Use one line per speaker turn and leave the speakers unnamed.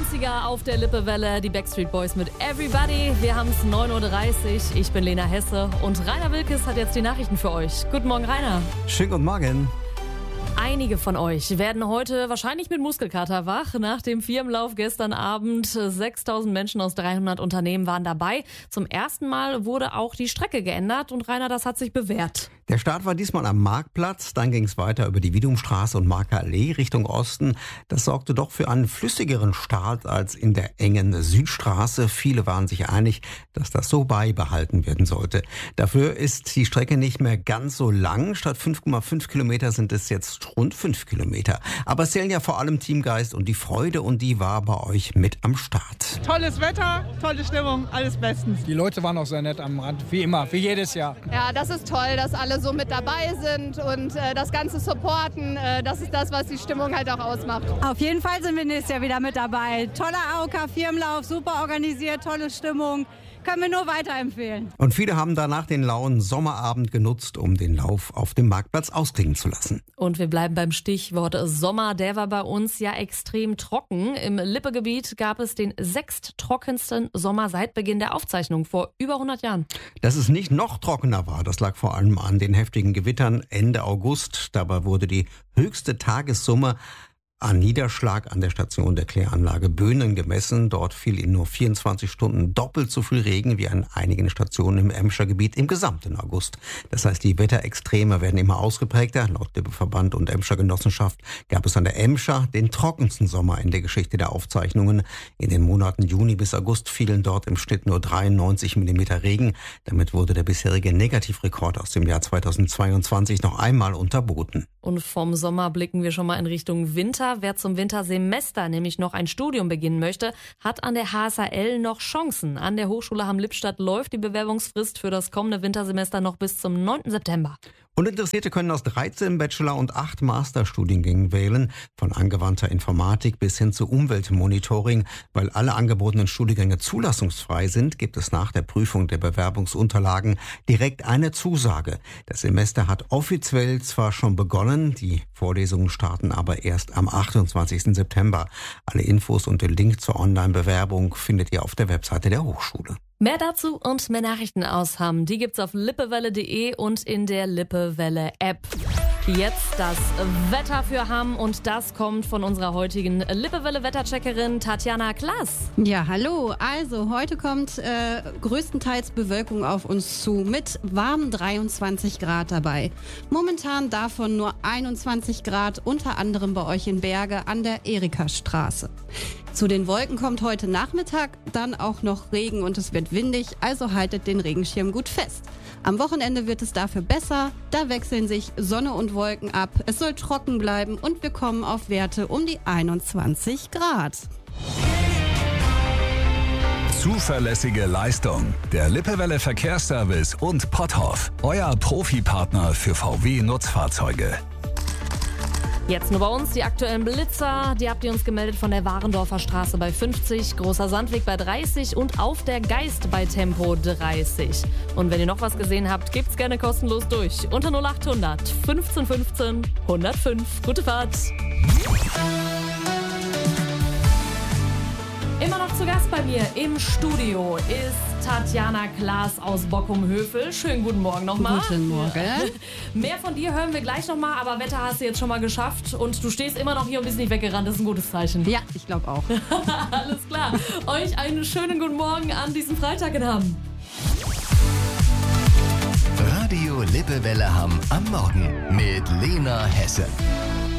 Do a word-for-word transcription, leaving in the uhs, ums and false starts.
neunziger auf der Lippewelle, die Backstreet Boys mit Everybody. Wir haben es neun Uhr dreißig, ich bin Lena Hesse und Rainer Wilkes hat jetzt die Nachrichten für euch. Guten Morgen, Rainer.
Schönen guten Morgen.
Einige von euch werden heute wahrscheinlich mit Muskelkater wach. Nach dem Firmenlauf gestern Abend, sechstausend Menschen aus dreihundert Unternehmen waren dabei. Zum ersten Mal wurde auch die Strecke geändert und Rainer, das hat sich bewährt.
Der Start war diesmal am Marktplatz, dann ging es weiter über die Widumstraße und Marker Allee Richtung Osten. Das sorgte doch für einen flüssigeren Start als in der engen Südstraße. Viele waren sich einig, dass das so beibehalten werden sollte. Dafür ist die Strecke nicht mehr ganz so lang. Statt fünf Komma fünf Kilometer sind es jetzt rund fünf Kilometer. Aber es zählen ja vor allem Teamgeist und die Freude, und die war bei euch mit am Start.
Tolles Wetter, tolle Stimmung, alles bestens.
Die Leute waren auch sehr nett am Rand, wie immer, wie jedes Jahr.
Ja, das ist toll, dass alle so mit dabei sind und äh, das Ganze supporten. Äh, das ist das, was die Stimmung halt auch ausmacht.
Auf jeden Fall sind wir nächstes Jahr wieder mit dabei. Toller A O K-Firmenlauf, super organisiert, tolle Stimmung. Können wir nur weiterempfehlen.
Und viele haben danach den lauen Sommerabend genutzt, um den Lauf auf dem Marktplatz ausklingen zu lassen.
Und wir bleiben beim Stichwort Sommer. Der war bei uns ja extrem trocken. Im Lippegebiet gab es den sechsttrockensten Sommer seit Beginn der Aufzeichnung vor über hundert Jahren.
Dass es nicht noch trockener war, das lag vor allem an den heftigen Gewittern Ende August. Dabei wurde die höchste Tagessumme an Niederschlag an der Station der Kläranlage Böhnen gemessen. Dort fiel in nur vierundzwanzig Stunden doppelt so viel Regen wie an einigen Stationen im Emscher Gebiet im gesamten August. Das heißt, die Wetterextreme werden immer ausgeprägter. Laut Lippeverband und Emscher Genossenschaft gab es an der Emscher den trockensten Sommer in der Geschichte der Aufzeichnungen. In den Monaten Juni bis August fielen dort im Schnitt nur dreiundneunzig Millimeter Regen. Damit wurde der bisherige Negativrekord aus dem Jahr zweitausendzweiundzwanzig noch einmal unterboten.
Und vom Sommer blicken wir schon mal in Richtung Winter. Wer zum Wintersemester nämlich noch ein Studium beginnen möchte, hat an der H S H L noch Chancen. An der Hochschule Hamm-Lippstadt läuft die Bewerbungsfrist für das kommende Wintersemester noch bis zum neunten September.
Und Interessierte können aus dreizehn Bachelor- und acht Masterstudiengängen wählen, von angewandter Informatik bis hin zu Umweltmonitoring. Weil alle angebotenen Studiengänge zulassungsfrei sind, gibt es nach der Prüfung der Bewerbungsunterlagen direkt eine Zusage. Das Semester hat offiziell zwar schon begonnen, die Vorlesungen starten aber erst am achtundzwanzigsten September. Alle Infos und den Link zur Online-Bewerbung findet ihr auf der Webseite der Hochschule.
Mehr dazu und mehr Nachrichten aus Hamm, die gibt's auf lippewelle punkt de und in der Lippewelle-App. Jetzt das Wetter für Hamm und das kommt von unserer heutigen Lippewelle-Wettercheckerin Tatjana Klaas.
Ja, hallo. Also heute kommt äh, größtenteils Bewölkung auf uns zu mit warmen dreiundzwanzig Grad dabei. Momentan davon nur einundzwanzig Grad, unter anderem bei euch in Berge an der Erikastraße. Zu den Wolken kommt heute Nachmittag dann auch noch Regen und es wird windig, also haltet den Regenschirm gut fest. Am Wochenende wird es dafür besser, da wechseln sich Sonne und Wolken ab, es soll trocken bleiben und wir kommen auf Werte um die einundzwanzig Grad.
Zuverlässige Leistung. Der Lippewelle Verkehrsservice und Potthoff, euer Profipartner für V W-Nutzfahrzeuge.
Jetzt nur bei uns die aktuellen Blitzer. Die habt ihr uns gemeldet von der Warendorfer Straße bei fünfzig, Großer Sandweg bei dreißig und auf der Geist bei Tempo dreißig. Und wenn ihr noch was gesehen habt, gebt's gerne kostenlos durch. Unter null achthundert fünfzehn fünfzehn hundertfünf. Gute Fahrt. Immer noch zu Gast bei mir im Studio ist Tatjana Klaas aus Bockum-Hövel. Schönen guten Morgen nochmal.
Guten Morgen.
Mehr von dir hören wir gleich nochmal, aber Wetter hast du jetzt schon mal geschafft und du stehst immer noch hier und bist nicht weggerannt. Das ist ein gutes Zeichen.
Ja, ich glaube auch.
Alles klar. Euch einen schönen guten Morgen an diesem Freitag in Hamm.
Radio Lippewelle Hamm am Morgen mit Lena Hesse.